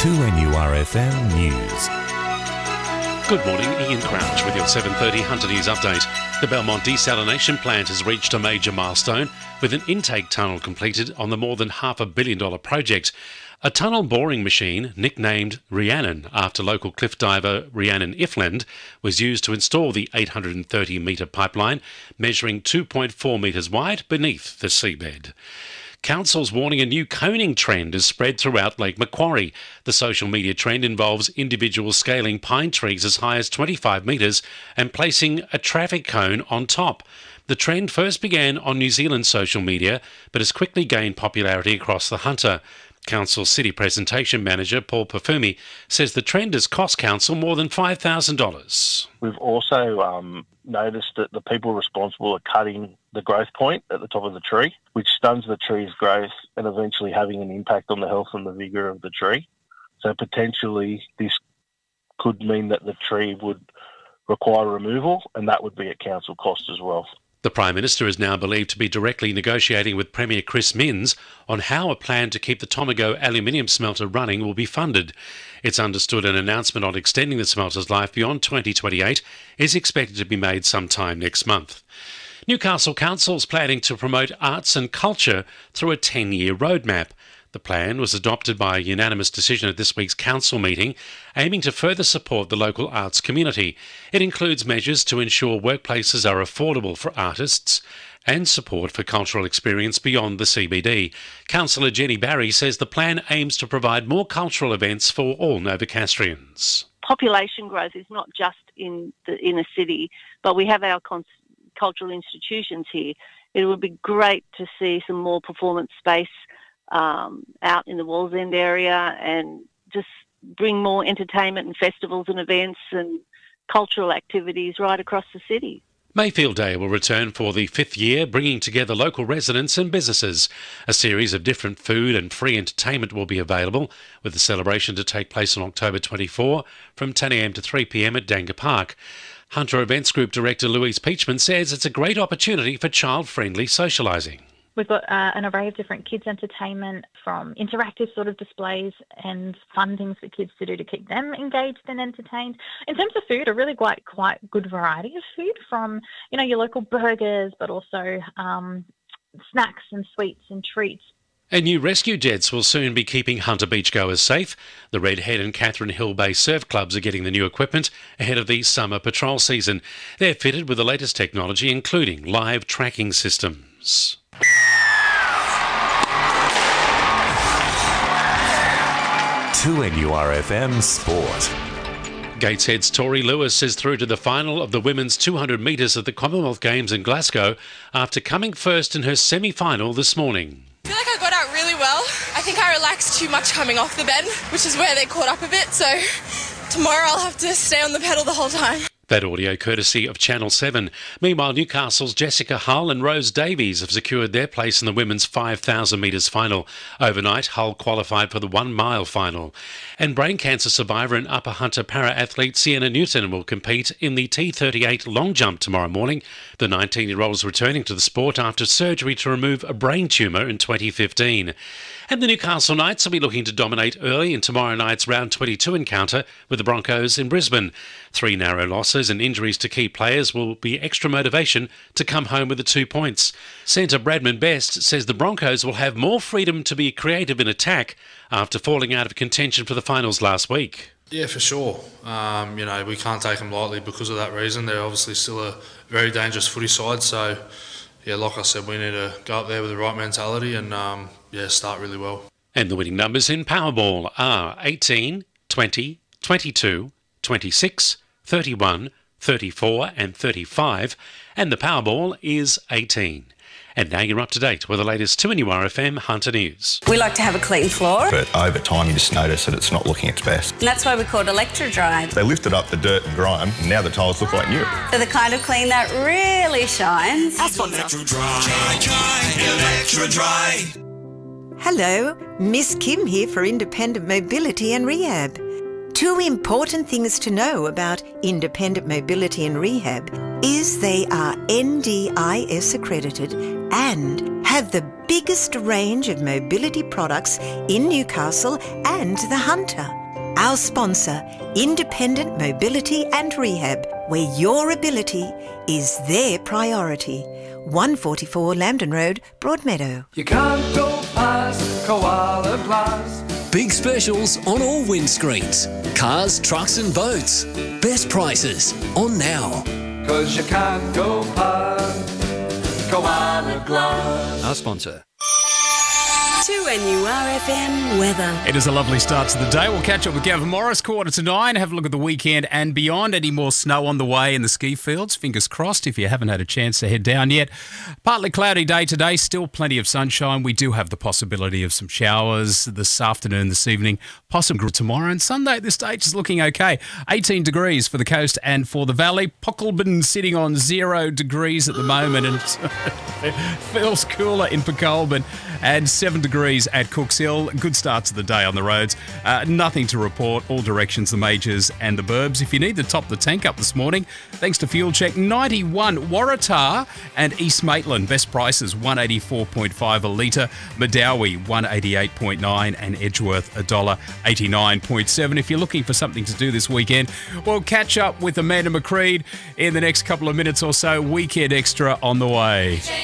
2NURFM News. Good morning, Ian Crouch with your 7:30 Hunter News update. The Belmont desalination plant has reached a major milestone with an intake tunnel completed on the more than $500 million project. A tunnel boring machine, nicknamed Rhiannon after local cliff diver Rhiannon Ifland, was used to install the 830-metre pipeline, measuring 2.4 metres wide beneath the seabed. Council's warning a new coning trend is spread throughout Lake Macquarie. The social media trend involves individuals scaling pine trees as high as 25 metres and placing a traffic cone on top. The trend first began on New Zealand social media, but has quickly gained popularity across the Hunter. Council City Presentation Manager Paul Perfumi says the trend has cost Council more than $5,000. We've also noticed that the people responsible are cutting the growth point at the top of the tree, which stunts the tree's growth and eventually having an impact on the health and the vigour of the tree. So potentially this could mean that the tree would require removal, and that would be at council cost as well. The Prime Minister is now believed to be directly negotiating with Premier Chris Minns on how a plan to keep the Tomago aluminium smelter running will be funded. It's understood an announcement on extending the smelter's life beyond 2028 is expected to be made sometime next month. Newcastle Council's planning to promote arts and culture through a 10-year roadmap. The plan was adopted by a unanimous decision at this week's council meeting, aiming to further support the local arts community. It includes measures to ensure workplaces are affordable for artists and support for cultural experience beyond the CBD. Councillor Jenny Barry says the plan aims to provide more cultural events for all Novocastrians. Population growth is not just in the inner city, but we have our cultural institutions here. It would be great to see some more performance space out in the Wallsend area and just bring more entertainment and festivals and events and cultural activities right across the city. Mayfield Day will return for the 5th year, bringing together local residents and businesses. A series of different food and free entertainment will be available, with the celebration to take place on October 24 from 10 a.m. to 3 p.m. at Danga Park. Hunter Events Group Director Louise Peachman says it's a great opportunity for child-friendly socialising. We've got an array of different kids' entertainment, from interactive sort of displays and fun things for kids to do to keep them engaged and entertained. In terms of food, a really quite good variety of food, from your local burgers, but also snacks and sweets and treats. And new rescue jets will soon be keeping Hunter beachgoers safe. The Redhead and Catherine Hill Bay surf clubs are getting the new equipment ahead of the summer patrol season. They're fitted with the latest technology, including live tracking systems. 2NURFM Sport. Gateshead's Tori Lewis is through to the final of the women's 200 metres at the Commonwealth Games in Glasgow after coming first in her semi-final this morning. I feel like I got out really well. I think I relaxed too much coming off the bend, which is where they caught up a bit, so tomorrow I'll have to stay on the pedal the whole time. That audio courtesy of Channel 7. Meanwhile, Newcastle's Jessica Hull and Rose Davies have secured their place in the women's 5,000 metres final. Overnight, Hull qualified for the 1 mile final. And brain cancer survivor and Upper Hunter para-athlete Sienna Newton will compete in the T38 long jump tomorrow morning. The 19-year-old is returning to the sport after surgery to remove a brain tumour in 2015. And the Newcastle Knights will be looking to dominate early in tomorrow night's round 22 encounter with the Broncos in Brisbane. 3 narrow losses and injuries to key players will be extra motivation to come home with the 2 points. Centre Bradman Best says the Broncos will have more freedom to be creative in attack after falling out of contention for the finals last week. Yeah, for sure. We can't take them lightly because of that reason. They're obviously still a very dangerous footy side, so yeah, like I said, we need to go up there with the right mentality and start really well. And the winning numbers in Powerball are 18, 20, 22, 26, 31, 34 and 35, and the Powerball is 18. And now you're up to date with the latest 2NURFM Hunter News. We like to have a clean floor. But over time you just notice that it's not looking its best. And that's why we call it Electro-Dry. They lifted up the dirt and grime, and now the tiles look like new. They're the kind of clean that really shines. That's what Electro-Dry. Electro-Dry. Hello, Miss Kim here for Independent Mobility and Rehab. 2 important things to know about Independent Mobility and Rehab is they are NDIS accredited and have the biggest range of mobility products in Newcastle and the Hunter. Our sponsor, Independent Mobility and Rehab, where your ability is their priority. 144 Lambton Road, Broadmeadow. You can't go past Koala Glass. Big specials on all windscreens. Cars, trucks and boats. Best prices on now. 'Cause you can't go past Koala Glass. Our sponsor. 2NURFM weather. It is a lovely start to the day. We'll catch up with Gavin Morris, 8:45. Have a look at the weekend and beyond. Any more snow on the way in the ski fields? Fingers crossed if you haven't had a chance to head down yet. Partly cloudy day today, still plenty of sunshine. We do have the possibility of some showers this afternoon, this evening, possibly tomorrow. And Sunday at this stage is looking okay. 18 degrees for the coast and for the valley. Pocklebin sitting on 0 degrees at the moment, and it feels cooler in Pocklebin, and 7 degrees at Cooks Hill. Good start to the day on the roads. Nothing to report. All directions, the majors and the burbs. If you need to top the tank up this morning, thanks to Fuel Check, 91 Waratah and East Maitland. Best prices, 184.5 a litre. Medowie, 188.9, and Edgeworth, $1.89.7. If you're looking for something to do this weekend, we'll catch up with Amanda McCreed in the next couple of minutes or so. Weekend Extra on the way.